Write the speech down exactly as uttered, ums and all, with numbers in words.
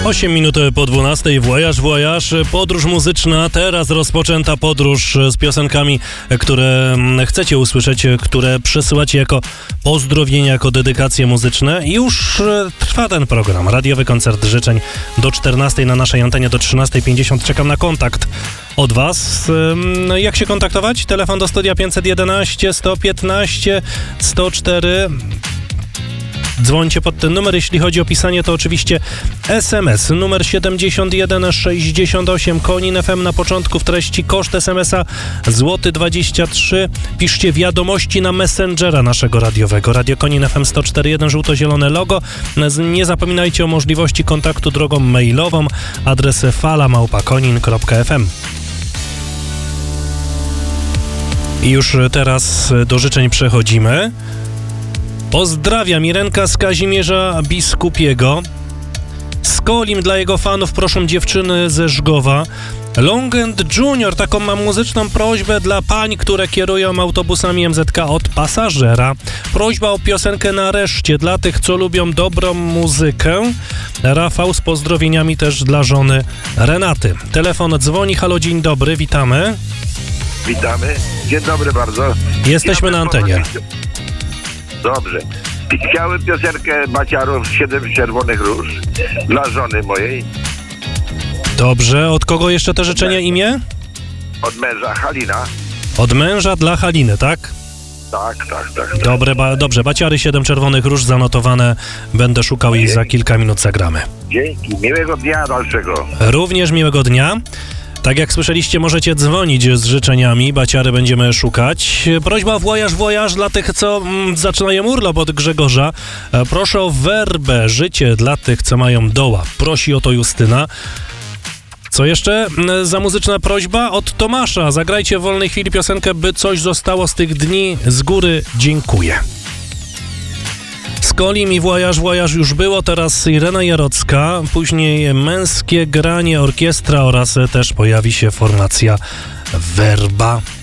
osiem minut po dwunastej. Voyage, voyage, podróż muzyczna. Teraz rozpoczęta podróż z piosenkami, które chcecie usłyszeć, które przesyłacie jako pozdrowienia, jako dedykacje muzyczne. I już trwa ten program. Radiowy koncert życzeń do czternastej na naszej antenie, do trzynastej pięćdziesiąt. Czekam na kontakt od was. Jak się kontaktować? Telefon do studia pięćset jedenaście, sto piętnaście, sto cztery. Dzwońcie pod ten numer. Jeśli chodzi o pisanie, to oczywiście S M S numer siedemdziesiąt jeden sześćdziesiąt osiem, Konin F M na początku, w treści koszt S M S-a złoty dwadzieścia trzy. Piszcie wiadomości na Messengera naszego radiowego. Radio Konin F M sto cztery jeden, żółto-zielone logo. Nie zapominajcie o możliwości kontaktu drogą mailową. Adres fala małpa konin kropka f m. I już teraz do życzeń przechodzimy. Pozdrawiam, Irenka z Kazimierza Biskupiego. Skolim dla jego fanów proszą dziewczyny ze Żgowa. Long and Junior, taką mam muzyczną prośbę dla pań, które kierują autobusami M Z K od pasażera. Prośba o piosenkę Nareszcie dla tych, co lubią dobrą muzykę. Rafał z pozdrowieniami też dla żony Renaty. Telefon dzwoni. Halo, dzień dobry, witamy. Witamy. Dzień dobry bardzo. Jesteśmy ja na antenie. Dobrze. Chciałem piosenkę Baciarów Siedem Czerwonych Róż dla żony mojej. Dobrze. Od kogo jeszcze te życzenia, imię? Od męża, Halina. Od męża dla Haliny, tak? Tak, tak, tak. tak. Dobre, ba, dobrze. Baciary Siedem Czerwonych Róż zanotowane. Będę szukał i za kilka minut zagramy. Dzięki. Miłego dnia dalszego. Również miłego dnia. Tak jak słyszeliście, możecie dzwonić z życzeniami, baciary będziemy szukać. Prośba voyage, voyage dla tych, co mm, zaczynają urlop od Grzegorza. E, proszę o werbę, życie dla tych, co mają doła. Prosi o to Justyna. Co jeszcze e, za muzyczna prośba? Od Tomasza. Zagrajcie w wolnej chwili piosenkę, by coś zostało z tych dni. Z góry dziękuję. Skolim i Voyage, Voyage już było, teraz Irena Jarocka, później męskie granie orkiestra oraz też pojawi się formacja Werba.